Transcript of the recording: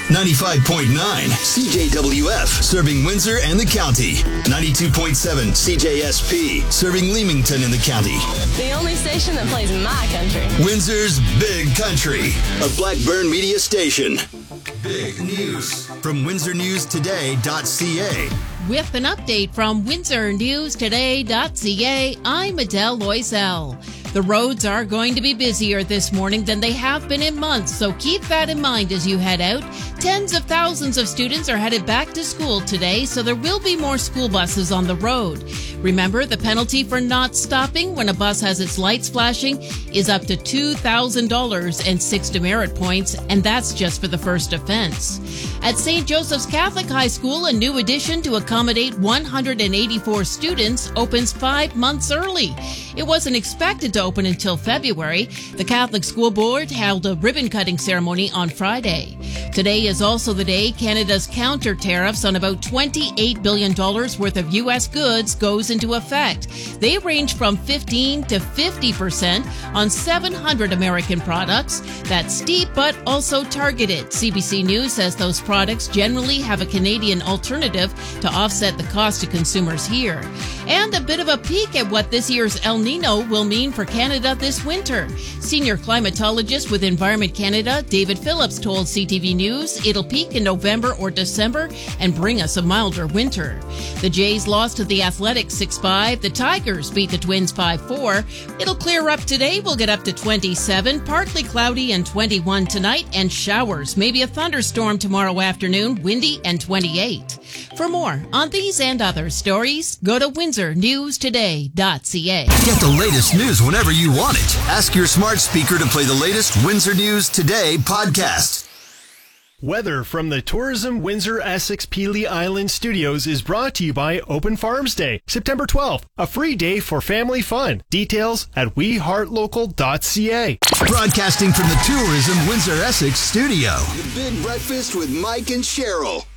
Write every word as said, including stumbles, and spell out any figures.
ninety-five point nine C J W F, serving Windsor and the county. ninety-two point seven C J S P, serving Leamington and the county. The only station that plays my country. Windsor's Big Country, a Blackburn media station. Big news from windsor news today dot c a. With an update from windsor news today dot c a, I'm Adele Loisel. The roads are going to be busier this morning than they have been in months, so keep that in mind as you head out. Tens of thousands of students are headed back to school today, so there will be more school buses on the road. Remember, the penalty for not stopping when a bus has its lights flashing is up to two thousand dollars and six demerit points, and that's just for the first offense. At Saint Joseph's Catholic High School, a new addition to accommodate one hundred eighty-four students opens five months early. It wasn't expected to open until February. The Catholic School Board held a ribbon-cutting ceremony on Friday. Today is also the day Canada's counter tariffs on about twenty-eight billion dollars worth of U S goods goes into effect. They range from fifteen to fifty percent on seven hundred American products. That's steep, but also targeted. C B C News says those products generally have a Canadian alternative to offset the cost to consumers here. And a bit of a peek at what this year's El Nino will mean for Canada this winter. Senior climatologist with Environment Canada, David Phillips, told C T V News it'll peak in November or December and bring us a milder winter. The Jays lost to the Athletics six five. The Tigers beat the Twins five four. It'll clear up today. We'll get up to twenty-seven. Partly cloudy and twenty-one tonight, and showers. Maybe a thunderstorm tomorrow afternoon. Windy and twenty-eight. For more on these and other stories, go to windsor news today dot c a. Get the latest news whenever you want it. Ask your smart speaker to play the latest Windsor News Today podcast. Weather from the Tourism Windsor Essex Pelee Island Studios is brought to you by Open Farms Day, September twelfth, a free day for family fun. Details at we heart local dot c a. Broadcasting from the Tourism Windsor Essex studio. The Big Breakfast with Mike and Cheryl.